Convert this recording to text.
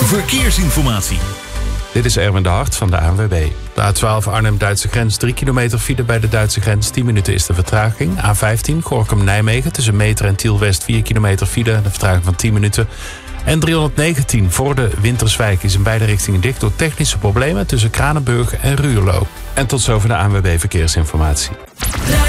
Verkeersinformatie. Dit is Erwin de Hart van de ANWB. De A12 Arnhem-Duitse grens, 3 kilometer file bij de Duitse grens. 10 minuten is de vertraging. A15 Gorinchem-Nijmegen tussen Meter en Tiel-West, 4 kilometer file. De vertraging van 10 minuten. En 319 voor de Winterswijk is in beide richtingen dicht door technische problemen tussen Kranenburg en Ruurlo. En tot zover de ANWB Verkeersinformatie.